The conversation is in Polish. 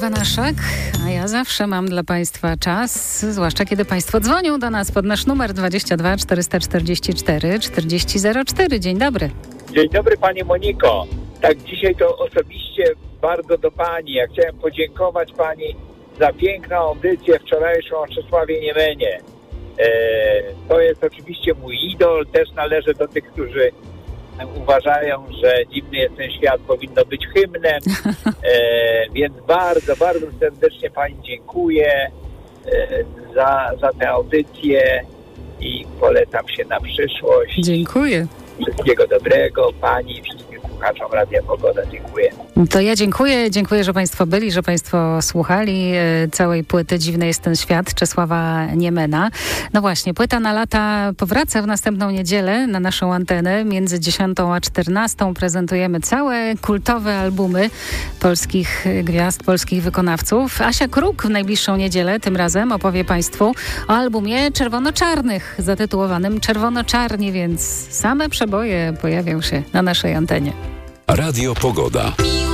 Banaszak, a ja zawsze mam dla Państwa czas, zwłaszcza kiedy Państwo dzwonią do nas pod nasz numer 22 444 4004. Dzień dobry. Dzień dobry Pani Moniko. Tak dzisiaj to osobiście bardzo do Pani. Ja chciałem podziękować Pani za piękną audycję wczorajszą o Czesławie Niemenie. To jest oczywiście mój idol. Też należę do tych, którzy uważają, że Dziwny jest ten świat powinno być hymnem. Więc bardzo, bardzo serdecznie Pani dziękuję za tę audycję i polecam się na przyszłość. Dziękuję. Wszystkiego dobrego Pani, wszystkim słuchaczom Radia Pogoda. Dziękuję. To ja dziękuję, że Państwo byli, że Państwo słuchali całej płyty Dziwny jest ten świat Czesława Niemena. No właśnie, płyta na lata powraca w następną niedzielę na naszą antenę. Między 10 a 14 prezentujemy całe kultowe albumy polskich gwiazd, polskich wykonawców. Asia Kruk w najbliższą niedzielę tym razem opowie Państwu o albumie Czerwono-Czarnych zatytułowanym Czerwono-Czarni, więc same przeboje pojawią się na naszej antenie. Radio Pogoda.